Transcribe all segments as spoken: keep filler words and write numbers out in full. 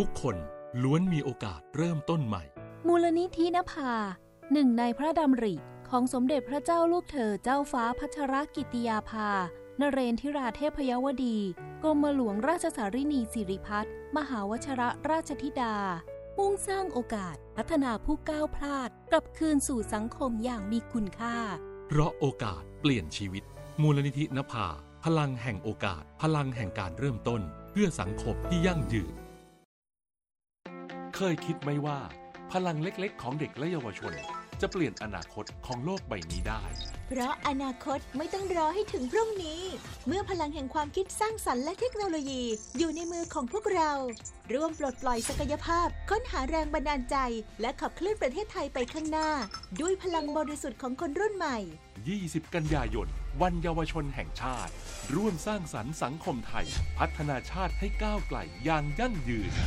ทุกคนล้วนมีโอกาสเริ่มต้นใหม่มูลนิธินภาหนึ่งในพระดำริของสมเด็จพระเจ้าลูกเธอเจ้าฟ้าพัชรกิติยาภานเรนทิราเทพยวดีกรมหลวงราชสารินีสิริพัฒน์มหาวชรราชธิดามุ่งสร้างโอกาสพัฒนาผู้ก้าวพลาดกลับคืนสู่สังคมอย่างมีคุณค่าเพราะโอกาสเปลี่ยนชีวิตมูลนิธินภาพลังแห่งโอกาสพลังแห่งการเริ่มต้นเพื่อสังคมที่ยั่งยืนเคยคิดไหมว่าพลังเล็กๆของเด็กและเยาวชนจะเปลี่ยนอนาคตของโลกใบนี้ได้เพราะอนาคตไม่ต้องรอให้ถึงพรุ่งนี้เมื่อพลังแห่งความคิดสร้างสรรค์และเทคโนโลยีอยู่ในมือของพวกเราร่วมปลดปล่อยศักยภาพค้นหาแรงบันดาลใจและขับเคลื่อนประเทศไทยไปข้างหน้าด้วยพลังบริสุทธิ์ของคนรุ่นใหม่ยี่สิบกันยายนวันเยาวชนแห่งชาติร่วมสร้างสรรค์สังคมไทยพัฒนาชาติให้ก้าวไกลอย่างยั่งยืน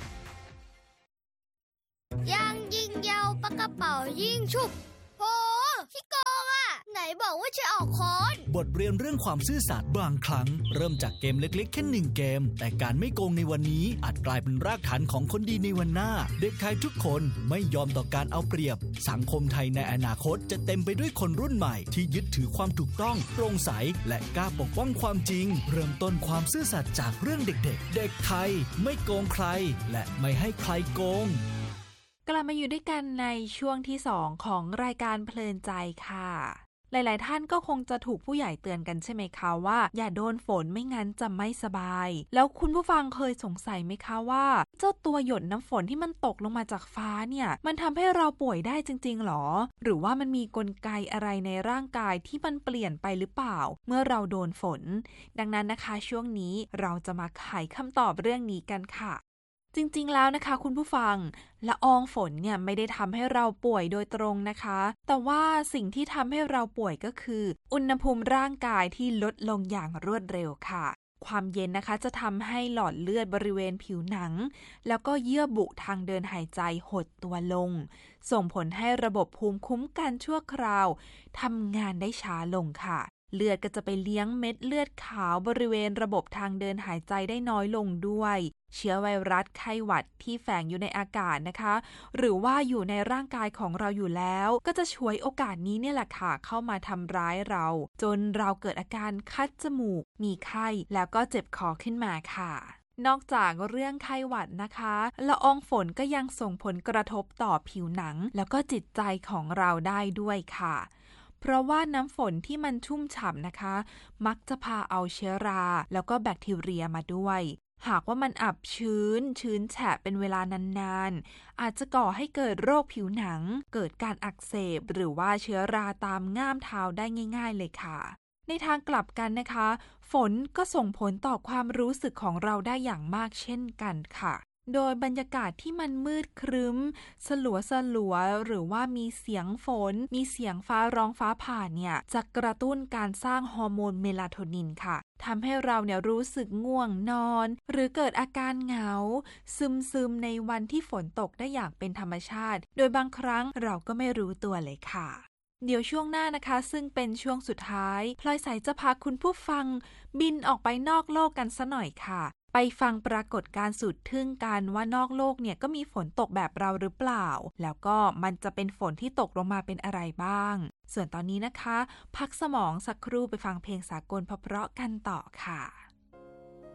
ยังยิงยาวปากกระเป๋ายิงฉุบโหขี้โกงอ่ะไหนบอกว่าจะออกค้อนบทเรียนเรื่องความซื่อสัตย์บางครั้งเริ่มจากเกมเล็กๆแค่หนึ่งเกมแต่การไม่โกงในวันนี้อาจกลายเป็นรากฐานของคนดีในวันหน้าเด็กไทยทุกคนไม่ยอมต่อการเอาเปรียบสังคมไทยในอนาคตจะเต็มไปด้วยคนรุ่นใหม่ที่ยึดถือความถูกต้องโปร่งใสและกล้าปกป้องความจริงเริ่มต้นความซื่อสัตย์จากเรื่องเด็กๆเด็กไทยไม่โกงใครและไม่ให้ใครโกงกลับมาอยู่ด้วยกันในช่วงที่สองของรายการเพลินใจค่ะหลายๆท่านก็คงจะถูกผู้ใหญ่เตือนกันใช่ไหมคะว่าอย่าโดนฝนไม่งั้นจะไม่สบายแล้วคุณผู้ฟังเคยสงสัยไหมคะว่าเจ้าตัวหยดน้ำฝนที่มันตกลงมาจากฟ้าเนี่ยมันทำให้เราป่วยได้จริงๆหรอหรือว่ามันมีกลไกอะไรในร่างกายที่มันเปลี่ยนไปหรือเปล่าเมื่อเราโดนฝนดังนั้นนะคะช่วงนี้เราจะมาไขคำตอบเรื่องนี้กันค่ะจริงๆแล้วนะคะคุณผู้ฟังละอองฝนเนี่ยไม่ได้ทำให้เราป่วยโดยตรงนะคะแต่ว่าสิ่งที่ทำให้เราป่วยก็คืออุณหภูมิร่างกายที่ลดลงอย่างรวดเร็วค่ะความเย็นนะคะจะทำให้หลอดเลือดบริเวณผิวหนังแล้วก็เยื่อบุทางเดินหายใจหดตัวลงส่งผลให้ระบบภูมิคุ้มกันชั่วคราวทำงานได้ช้าลงค่ะเลือดก็จะไปเลี้ยงเม็ดเลือดขาวบริเวณระบบทางเดินหายใจได้น้อยลงด้วยเชื้อไวรัสไข้หวัดที่แฝงอยู่ในอากาศนะคะหรือว่าอยู่ในร่างกายของเราอยู่แล้วก็จะฉวยโอกาสนี้เนี่ยแหละค่ะเข้ามาทำร้ายเราจนเราเกิดอาการคัดจมูกมีไข้แล้วก็เจ็บคอขึ้นมาค่ะนอกจากเรื่องไข้หวัดนะคะละอองฝนก็ยังส่งผลกระทบต่อผิวหนังแล้วก็จิตใจของเราได้ด้วยค่ะเพราะว่าน้ำฝนที่มันชุ่มฉ่ำนะคะมักจะพาเอาเชื้อราแล้วก็แบคทีเรียมาด้วยหากว่ามันอับชื้นชื้นแฉะเป็นเวลานานๆอาจจะก่อให้เกิดโรคผิวหนังเกิดการอักเสบหรือว่าเชื้อราตามง่ามเท้าได้ง่ายๆเลยค่ะในทางกลับกันนะคะฝนก็ส่งผลต่อความรู้สึกของเราได้อย่างมากเช่นกันค่ะโดยบรรยากาศที่มันมืดครึ้มสลัวสลัวหรือว่ามีเสียงฝนมีเสียงฟ้าร้องฟ้าผ่าเนี่ยจะกระตุ้นการสร้างฮอร์โมนเมลาโทนินค่ะทำให้เราเนี่ยรู้สึกง่วงนอนหรือเกิดอาการเหงาซึมๆในวันที่ฝนตกได้อย่างเป็นธรรมชาติโดยบางครั้งเราก็ไม่รู้ตัวเลยค่ะเดี๋ยวช่วงหน้านะคะซึ่งเป็นช่วงสุดท้ายพลอยใสจะพาคุณผู้ฟังบินออกไปนอกโลกกันซะหน่อยค่ะไปฟังปรากฏการณ์สุดทึ่งกันว่านอกโลกเนี่ยก็มีฝนตกแบบเราหรือเปล่าแล้วก็มันจะเป็นฝนที่ตกลงมาเป็นอะไรบ้างส่วนตอนนี้นะคะพักสมองสักครู่ไปฟังเพลงสากลเพราะๆกันต่อค่ะ